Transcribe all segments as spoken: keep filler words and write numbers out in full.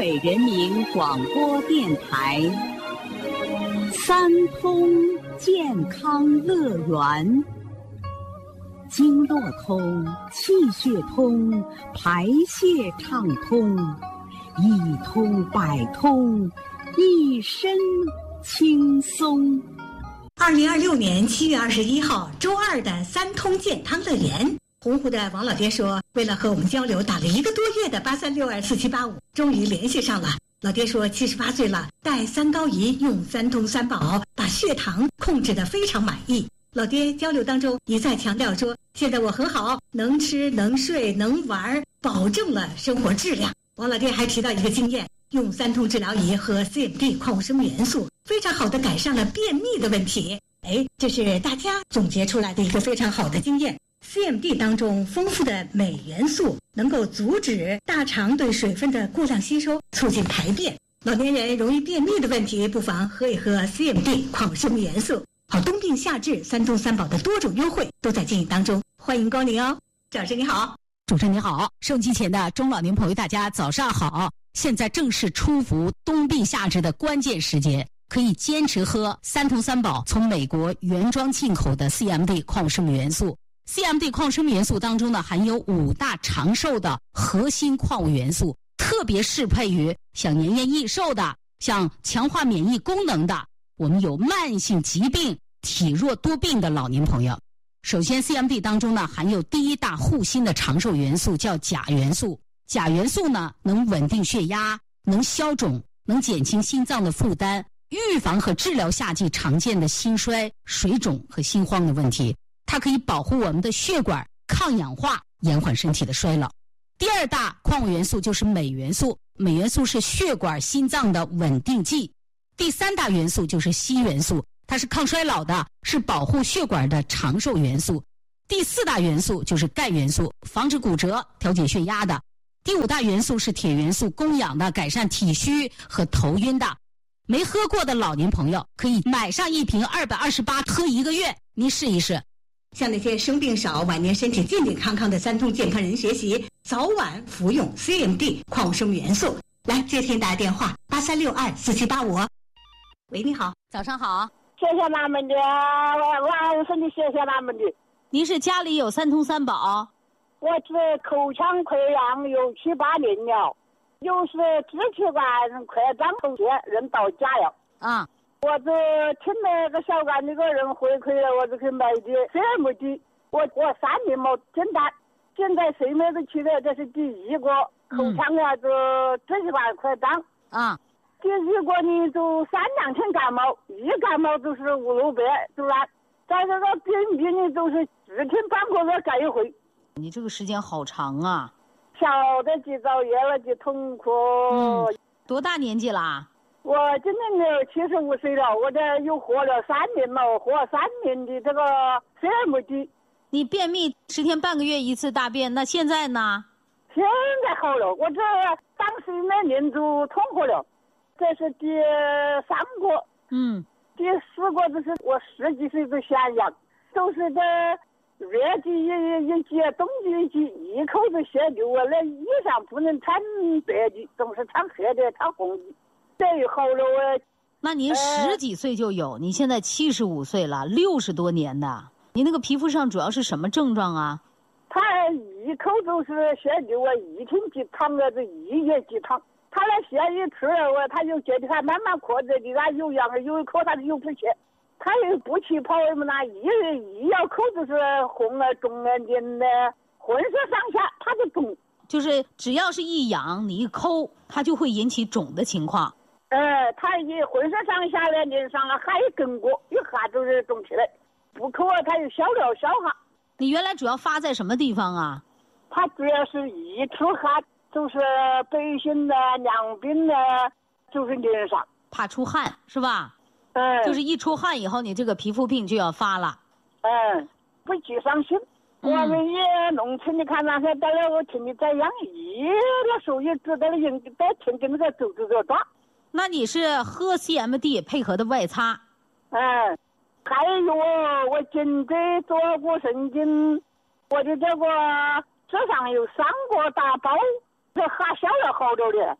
北人民广播电台三通健康乐园，经络通，气血通，排泄畅通，一通百通，一身轻松。 二零二六年七月二十一号周二的三通健康乐园，洪湖的王老爹说，为了和我们交流，打了一个多月的八三六二四七八五，终于联系上了。老爹说，七十八岁了，带三高仪，用三通三宝，把血糖控制得非常满意。老爹交流当中一再强调说，现在我很好，能吃能睡能玩，保证了生活质量。王老爹还提到一个经验，用三通治疗仪和 C M D 矿物生物元素，非常好的改善了便秘的问题。哎，这是大家总结出来的一个非常好的经验。C M D 当中丰富的镁元素能够阻止大肠对水分的过量吸收，促进排便。老年人容易便秘的问题，不妨喝一喝 C M D 矿物生物元素。好，冬病夏治三通三宝的多种优惠都在进行当中，欢迎光临哦。赵老师你好。 主持人你好，收音机前的中老年朋友大家早上好。现在正是初伏冬病夏治的关键时节，可以坚持喝三通三宝从美国原装进口的 C M D 矿物生物元素。C M D 矿物生物元素当中呢，含有五大长寿的核心矿物元素，特别适配于像延年益寿的，像强化免疫功能的，我们有慢性疾病、体弱多病的老年朋友。首先 C M D 当中呢，含有第一大护心的长寿元素叫钾元素。钾元素呢，能稳定血压，能消肿，能减轻心脏的负担，预防和治疗夏季常见的心衰、水肿和心慌的问题。它可以保护我们的血管，抗氧化，延缓身体的衰老。第二大矿物元素就是镁元素，镁元素是血管、心脏的稳定剂。第三大元素就是硒元素，它是抗衰老的，是保护血管的长寿元素。第四大元素就是钙元素，防止骨折，调节血压的。第五大元素是铁元素，供氧的，改善体虚和头晕的。没喝过的老年朋友可以买上一瓶二百二十八，喝一个月，您试一试。 向那些生病少、晚年身体健健康康的三通健康人学习，早晚服用 C M D 矿物生物元素。来接听大家电话八三六二四七八五。喂，你好， 早上好。 谢谢他们的，我我身体谢谢他们的。 您是家里有三通三宝？ 我是口腔溃疡有七八年了，又是支气管扩张头些人到家了啊。 我就听那个小干那个人回馈了，我就去买的 C M D， 我我三年没简单，现在谁没得去的，这是第一个口腔啊，就支气管扩张啊。 第一个呢就三两天感冒，一感冒就是五六百，对吧？在这个便秘呢，就是十天半个月改一回。 你这个时间好长啊！ 晓得几遭夜了的痛苦。 嗯，多大年纪啦？ 我今年呢七十五岁了，我这又活了三年了，活三年的这个 C M D。 你便秘十天半个月一次大便，那现在呢？ 现在好了，我这当时那年就痛苦了，这是第三个。 嗯。 第四个就是我十几岁就想养，都是这热季一一季，冬季一季，一口子血流啊，那衣裳不能穿白的，总是穿黑的，穿红的。这以后了我。 那您十几岁就有，呃、你现在七十五岁了，六十多年的，你那个皮肤上主要是什么症状啊？ 他一口就是血流啊，一天几趟啊，这一夜几趟。他那血一吃了，我他就觉得他慢慢扩着的，他有氧有一口他就有不血，他又不起泡什么那一一咬口就是红啊肿啊点的，浑身上下他就肿。 就是只要是一痒，你一抠，它就会引起肿的情况。 呃，他一浑身上下的脸上啊，还一根过，一下就是肿起来，不抠啊，他又消了消哈。 你原来主要发在什么地方啊？ 他主要是一出汗。就是背心的、两鬓的，就是脸上怕出汗是吧？ 嗯， 就是一出汗以后，你这个皮肤病就要发了。 嗯，不急上心。嗯、我们也农村的看那些到了我听你这样，一那手也知道了，人在听跟那个走走走抓。 那你是喝 C M D 配合的外擦？ 嗯，还有我颈椎坐骨神经，我的这个手上有三个大包。这哈消了好多的，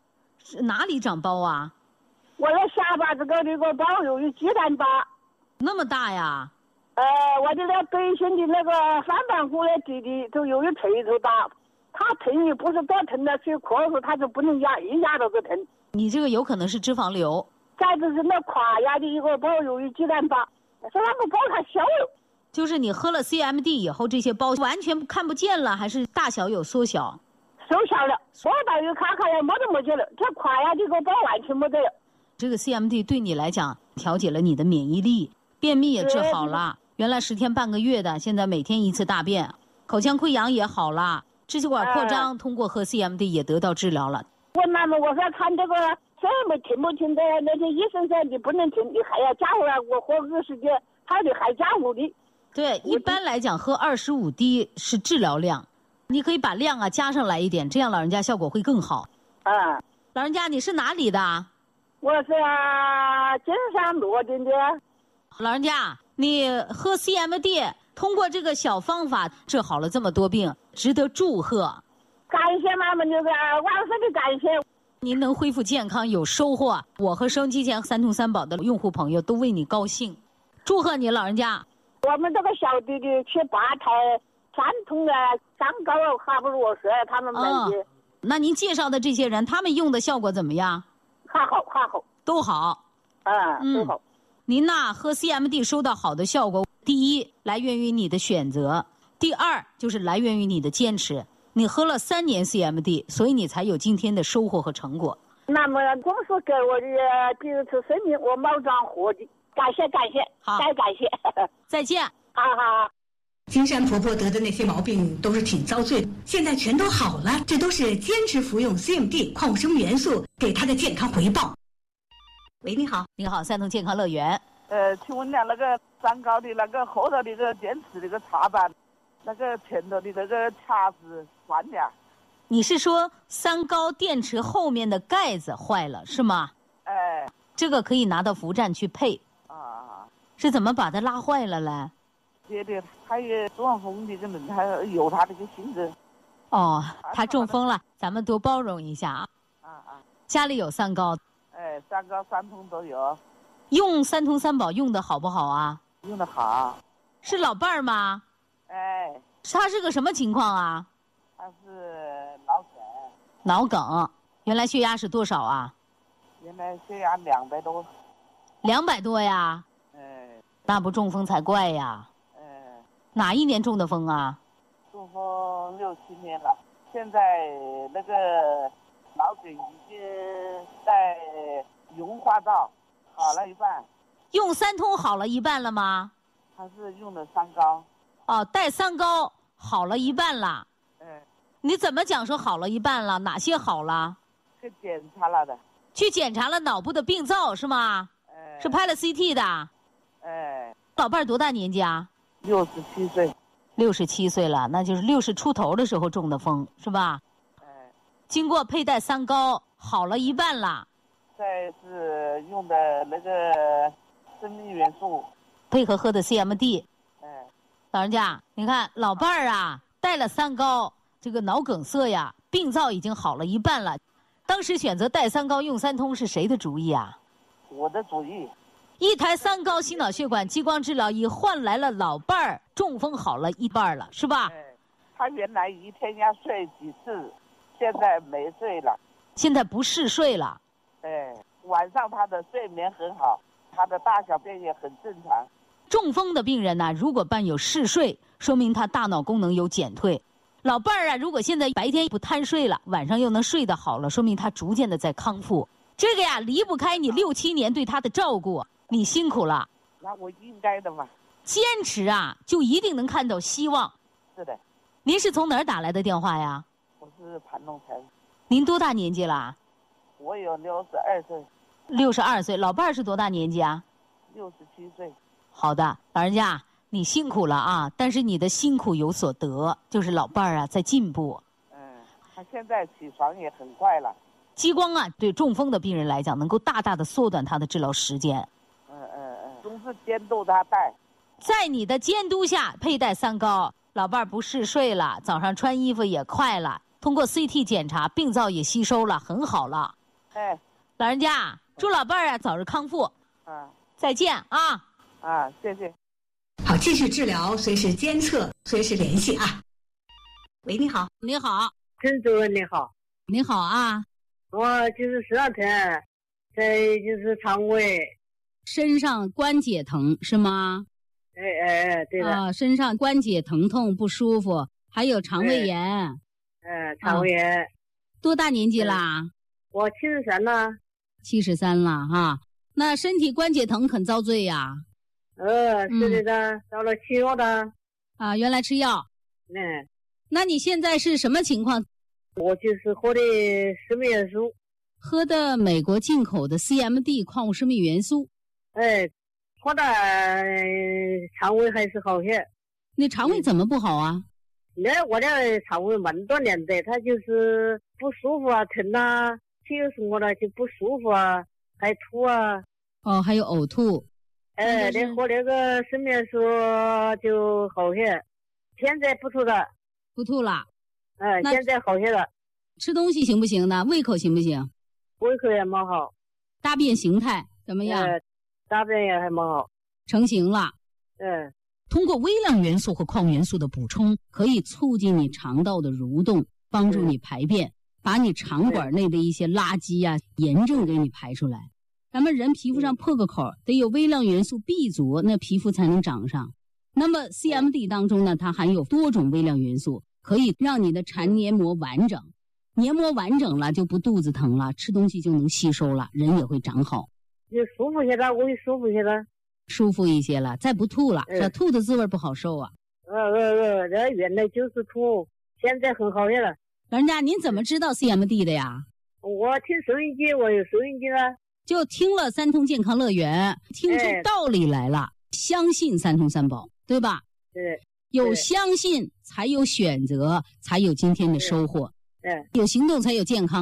是哪里长包啊？ 我的下巴这个那个包由于鸡蛋疤。 那么大呀？ 呃，我的那北京的那个三板虎的弟弟就由于腿头大，他疼也不是多疼的，去咳嗽他就不能压，一压到就疼。 你这个有可能是脂肪瘤。 再就是那胯压的一个包由于鸡蛋疤，说那个包它小了。 就是你喝了 C M D 以后，这些包完全看不见了，还是大小有缩小？ 缩小了，缩到有看看也没得没得了，这胯压这个包完全没得了。 这个 C M D 对你来讲调节了你的免疫力，便秘也治好了，原来十天半个月的，现在每天一次大便，口腔溃疡也好了，支气管扩张、嗯、通过喝 C M D 也得到治疗了。 我妈妈我说看这个这么听不听的，那些医生说你不能听，你还要加回来，我喝二十滴，他得还加五滴。 对，一般来讲喝二十五滴是治疗量，你可以把量啊加上来一点，这样老人家效果会更好。 啊， 老人家你是哪里的？ 我是金山罗定的。 老人家，你喝 C M D 通过这个小方法治好了这么多病，值得祝贺。 感谢妈妈，那个万分的感谢。 您能恢复健康有收获，我和收音机前三通三宝的用户朋友都为你高兴，祝贺你老人家。 我们这个小弟弟去八台三通的三高还不如我说他们门的、哦。 那您介绍的这些人，他们用的效果怎么样？ 还好还好， 都好。 啊、嗯，都好。 您呐喝 C M D 收到好的效果，第一来源于你的选择，第二就是来源于你的坚持。你喝了三年 C M D， 所以你才有今天的收获和成果。 那么公司给我的第一次生命，我毛长活的，感谢感谢， 好， 再感谢， 再见。 好好。 金山婆婆得的那些毛病都是挺遭罪，现在全都好了，这都是坚持服用 C M D 矿物生元素给她的健康回报。喂，你好。 你好，三通健康乐园。 呃，请问呢，那个三高的那个后头的那个电池那个插板，那个前头的那个卡子换了。 你是说三高电池后面的盖子坏了是吗？ 哎， 这个可以拿到福站去配。 啊， 是怎么把它拉坏了嘞？ 觉得他也中风的，可能他有他这个性质。 哦，他中风了，咱们多包容一下啊。 啊啊， 家里有三高。 哎，三高三通都有。 用三通三宝用的好不好啊？ 用的好。 是老伴儿吗？ 哎。 他是个什么情况啊？ 他是脑梗。 脑梗，原来血压是多少啊？ 原来血压两百多。 两百多呀？ 哎。 那不中风才怪呀。 哎。 哪一年中的风啊？ 中风六七年了，现在那个脑梗已经在融化到好了一半。 用三通好了一半了吗？ 他是用的三高。 哦，带三高好了一半了。 嗯。 你怎么讲说好了一半了？哪些好了？ 去检查了的。 去检查了脑部的病灶是吗？ 哎。 是拍了 C T 的。 哎。 老伴儿多大年纪啊？ 六十七岁。 六十七岁了，那就是六十出头的时候中的风是吧？ 哎。 经过佩戴三高好了一半了。 再是用的那个生命元素， 配合喝的 C M D。 哎。 老人家，你看老伴儿啊，带了三高，这个脑梗塞呀，病灶已经好了一半了。当时选择带三高用三通是谁的主意啊？ 我的主意。 一台三高心脑血管激光治疗仪换来了老伴儿中风好了一半了，是吧？ 哎，他原来一天要睡几次，现在没睡了。 现在不嗜睡了。 哎，晚上他的睡眠很好，他的大小便也很正常。 中风的病人呢，如果伴有嗜睡，说明他大脑功能有减退。老伴儿啊，如果现在白天不贪睡了，晚上又能睡得好了，说明他逐渐的在康复。这个呀，离不开你六七年对他的照顾，你辛苦了。 那我应该的嘛。 坚持啊，就一定能看到希望。 是的。 您是从哪儿打来的电话呀？ 我是盘龙城。 您多大年纪了？ 我有六十二岁。 六十二岁，老伴儿是多大年纪啊？ 六十七岁。 好的，老人家，你辛苦了啊！但是你的辛苦有所得，就是老伴儿啊在进步。 嗯，他现在起床也很快了。 激光啊，对中风的病人来讲，能够大大的缩短他的治疗时间。 嗯嗯嗯，总是监督他戴。 在你的监督下佩戴三高，老伴儿不嗜睡了，早上穿衣服也快了，通过 C T 检查病灶也吸收了，很好了。 哎， 老人家，祝老伴儿啊早日康复。 啊再见啊！ 啊，谢谢。 好，继续治疗，随时监测，随时联系啊。喂，你好。 你好， 陈主任你好， 你好啊， 我就是这两天在就是肠胃， 身上关节疼是吗？ 哎哎哎，对的， 啊，身上关节疼痛不舒服，还有肠胃炎。 嗯，肠胃炎。 多大年纪啦？ 我七十三了。 七十三了哈。那身体关节疼很遭罪呀。 呃，是的，到了吃药的。 啊，原来吃药。 嗯。 那你现在是什么情况？ 我就是喝的生命元素。 喝的美国进口的 C M D 矿物生命元素。 哎，喝的肠胃还是好些。 你肠胃怎么不好啊？ 那我的肠胃蛮多年的，它就是不舒服啊，疼啊，吃有什么了就不舒服啊，还吐啊。 哦，还有呕吐。 哎，你喝那个生命元素就好些，现在不吐了。 不吐了。 哎，现在好些了。 吃东西行不行呢？胃口行不行？ 胃口也蛮好。 大便形态怎么样？ 呃、大便也还蛮好。 成型了。 嗯。 通过微量元素和矿元素的补充，可以促进你肠道的蠕动，帮助你排便，嗯、把你肠管内的一些垃圾啊、炎症给你排出来。咱们人皮肤上破个口，得有微量元素 B 族，那皮肤才能长上。那么 C M D 当中呢，它含有多种微量元素，可以让你的肠黏膜完整，黏膜完整了就不肚子疼了，吃东西就能吸收了，人也会长好。 你舒服些了，胃舒服些了。 舒服一些了，再不吐了，这、嗯、吐的滋味不好受啊。 呃呃呃，那原来就是吐，现在很好些了。 老人家，您怎么知道 C M D 的呀？ 我听收音机，我有收音机了。 就听了三通健康乐园，听出道理来了，哎、相信三通三宝，对吧？ 对。 有相信才有选择，才有今天的收获。 对。 有行动才有健康。